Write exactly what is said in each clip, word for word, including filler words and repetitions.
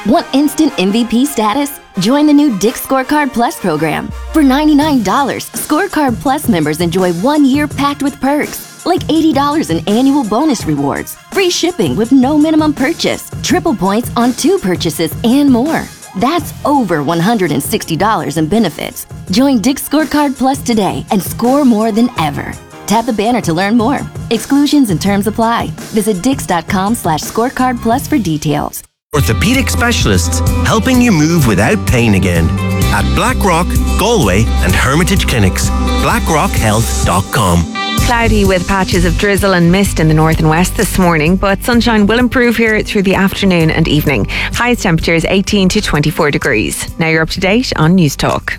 Want instant M V P status? Join the new Dick's Scorecard Plus program. For ninety-nine dollars, Scorecard Plus members enjoy one year packed with perks, like eighty dollars in annual bonus rewards, free shipping with no minimum purchase, triple points on two purchases, and more. That's over one hundred sixty dollars in benefits. Join Dick's Scorecard Plus today and score more than ever. Tap the banner to learn more. Exclusions and terms apply. Visit dix.com slash scorecard plus for details. Orthopedic specialists helping you move without pain again. At Blackrock, Galway and Hermitage Clinics. blackrock health dot com. Cloudy with patches of drizzle and mist in the north and west this morning, but sunshine will improve here through the afternoon and evening. Highest temperatures eighteen to twenty-four degrees. Now you're up to date on News Talk.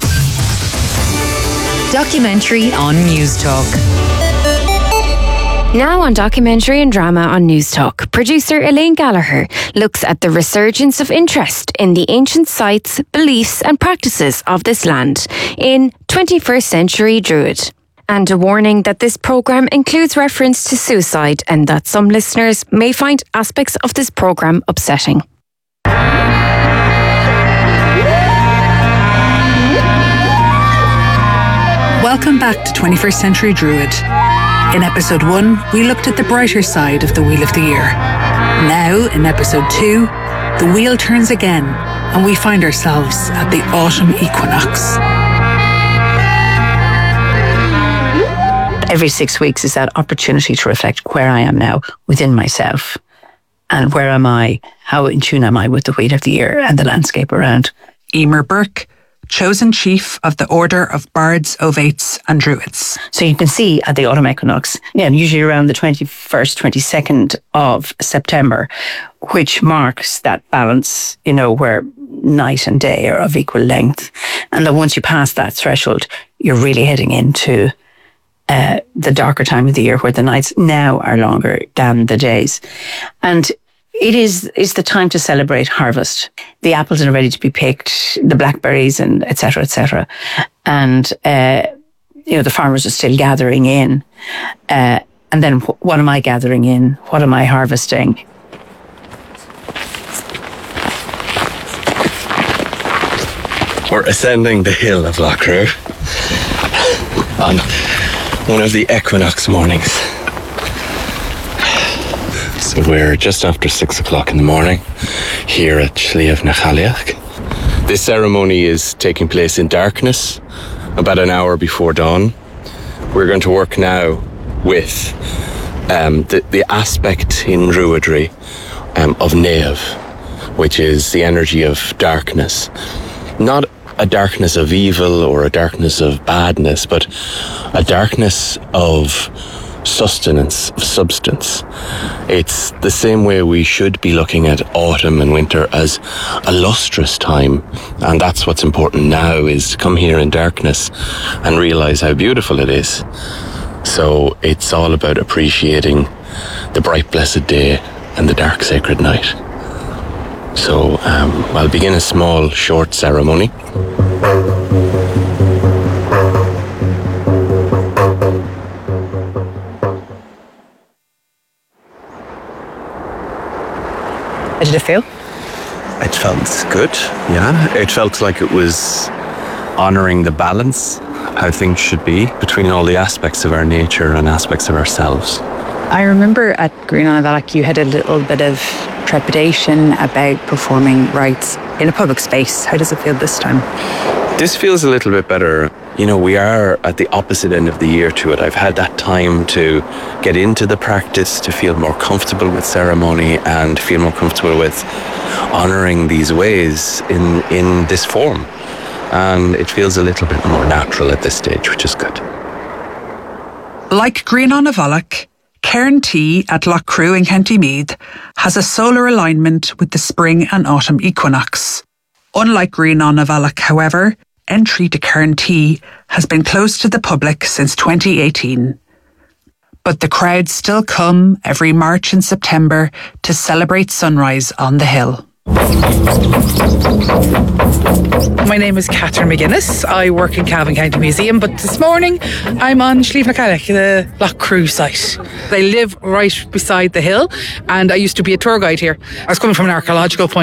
Documentary on News Talk. Now on Documentary and Drama on News Talk, producer Elaine Gallagher looks at the resurgence of interest in the ancient sites, beliefs and practices of this land in twenty-first century Druid. And a warning that this programme includes reference to suicide and that some listeners may find aspects of this programme upsetting. Welcome back to twenty-first century Druid. In episode one, we looked at the brighter side of the Wheel of the Year. Now, in episode two, the wheel turns again and we find ourselves at the autumn equinox. Every six weeks is that opportunity to reflect where I am now within myself. And where am I? How in tune am I with the Wheel of the Year and the landscape around? Emer Burke, chosen chief of the Order of Bards, Ovates and Druids. So you can see at the autumn equinox, yeah, usually around the twenty-first, twenty-second of September, which marks that balance, you know, where night and day are of equal length. And then once you pass that threshold, you're really heading into uh, the darker time of the year where the nights now are longer than the days. And It is it's the time to celebrate harvest. The apples are ready to be picked, the blackberries and et cetera, et cetera. And, uh, you know, the farmers are still gathering in. Uh, and then wh- what am I gathering in? What am I harvesting? We're ascending the hill of Loughcrew on one of the equinox mornings. So we're just after six o'clock in the morning here at Sliabh na Chaillimh. This ceremony is taking place in darkness, about an hour before dawn. We're going to work now with um, the, the aspect in Druidry um, of Naomh, which is the energy of darkness. Not a darkness of evil or a darkness of badness, but a darkness of sustenance, of substance. It's the same way we should be looking at autumn and winter as a lustrous time, and that's what's important now, is to come here in darkness and realize how beautiful it is. So it's all about appreciating the bright blessed day and the dark sacred night. So um, I'll begin a small short ceremony. How did it feel? It felt good, yeah. It felt like it was honouring the balance, how things should be between all the aspects of our nature and aspects of ourselves. I remember at Green on Valak you had a little bit of trepidation about performing rites in a public space. How does it feel this time? This feels a little bit better. You know, we are at the opposite end of the year to it. I've had that time to get into the practice, to feel more comfortable with ceremony and feel more comfortable with honouring these ways in, in this form. And it feels a little bit more natural at this stage, which is good. Like Green on Valak, Cairn Tea at Loughcrew in County Meath has a solar alignment with the spring and autumn equinox. Unlike Green on Valak, however, entry to Cairn Tea has been closed to the public since twenty eighteen. But the crowds still come every March and September to celebrate sunrise on the hill. My name is Catherine McGuinness. I work in Cavan County Museum, but this morning I'm on Sliabh na Chaillimh, the Loughcrew site. I live right beside the hill and I used to be a tour guide here. I was coming from an archaeological point